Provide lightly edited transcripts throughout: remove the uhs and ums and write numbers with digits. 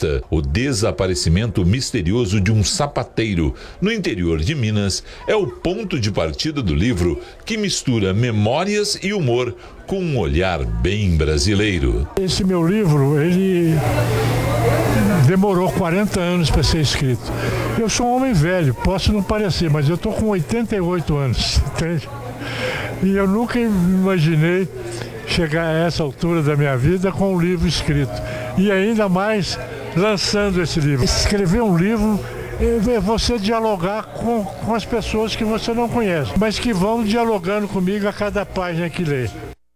Paulista. O desaparecimento misterioso de um sapateiro no interior de Minas é o ponto de partida do livro, que mistura memórias e humor com um olhar bem brasileiro. Esse meu livro, ele demorou 40 anos para ser escrito. Eu sou um homem velho, posso não parecer, mas eu estou com 88 anos, entende? E eu nunca imaginei chegar a essa altura da minha vida com um livro escrito. E ainda mais lançando esse livro. Escrever um livro é você dialogar com as pessoas que você não conhece, mas que vão dialogando comigo a cada página que lê.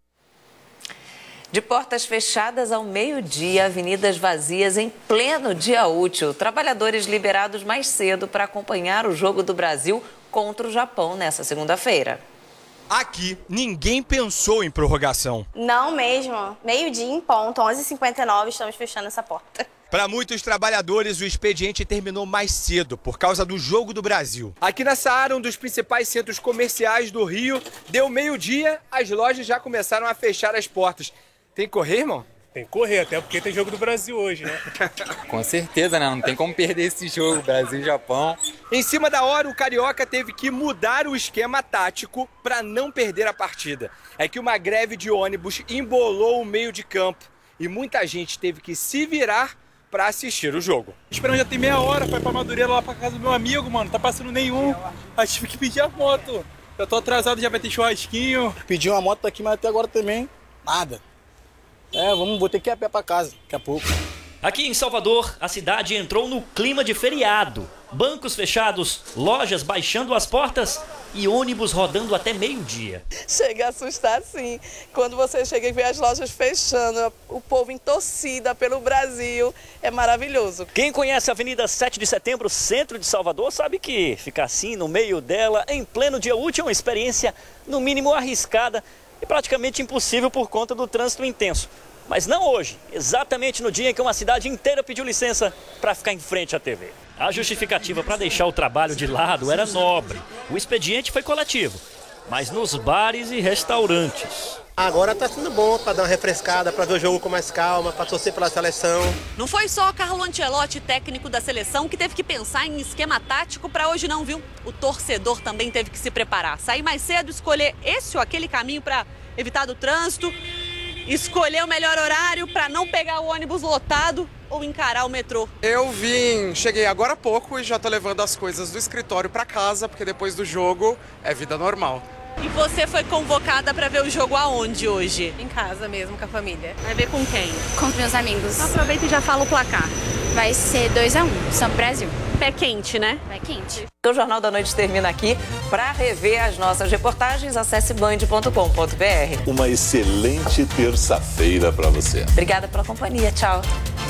De portas fechadas ao meio-dia, avenidas vazias em pleno dia útil. Trabalhadores liberados mais cedo para acompanhar o jogo do Brasil contra o Japão nessa segunda-feira. Aqui, ninguém pensou em prorrogação. Não mesmo. Meio-dia em ponto, 11h59, estamos fechando essa porta. Para muitos trabalhadores, o expediente terminou mais cedo por causa do Jogo do Brasil. Aqui na Saara, um dos principais centros comerciais do Rio, deu meio-dia, as lojas já começaram a fechar as portas. Tem que correr, irmão? Tem que correr, até porque tem Jogo do Brasil hoje, né? Com certeza, né? Não tem como perder esse jogo, Brasil e Japão. Em cima da hora, o Carioca teve que mudar o esquema tático para não perder a partida. É que uma greve de ônibus embolou o meio de campo e muita gente teve que se virar para assistir o jogo. Esperando já tem meia hora, foi pra Madureira, lá pra casa do meu amigo, mano. Tá passando nenhum. Aí tive que pedir a moto. Eu tô atrasado, já vai ter churrasquinho. Pedi uma moto aqui, mas até agora também nada. Vou ter que ir a pé pra casa daqui a pouco. Aqui em Salvador, a cidade entrou no clima de feriado. Bancos fechados, lojas baixando as portas e ônibus rodando até meio-dia. Chega a assustar, sim. Quando você chega e vê as lojas fechando, o povo em torcida pelo Brasil, é maravilhoso. Quem conhece a Avenida 7 de Setembro, centro de Salvador, sabe que ficar assim no meio dela, em pleno dia útil, é uma experiência no mínimo arriscada e praticamente impossível por conta do trânsito intenso. Mas não hoje, exatamente no dia em que uma cidade inteira pediu licença para ficar em frente à TV. A justificativa para deixar o trabalho de lado era nobre. O expediente foi coletivo, mas nos bares e restaurantes. Agora tá sendo bom para dar uma refrescada, para ver o jogo com mais calma, para torcer pela seleção. Não foi só Carlo Ancelotti, técnico da seleção, que teve que pensar em esquema tático para hoje não, viu? O torcedor também teve que se preparar, sair mais cedo, escolher esse ou aquele caminho para evitar do trânsito, escolher o melhor horário para não pegar o ônibus lotado ou encarar o metrô. Cheguei agora há pouco e já tô levando as coisas do escritório para casa, porque depois do jogo é vida normal. E você foi convocada para ver o jogo aonde hoje? Em casa mesmo, com a família. Vai ver com quem? Com os meus amigos. Aproveita e já fala o placar. Vai ser 2-1, São Brasil. Pé quente, né? Pé quente. O Jornal da Noite termina aqui. Para rever as nossas reportagens, acesse band.com.br. Uma excelente terça-feira para você. Obrigada pela companhia. Tchau.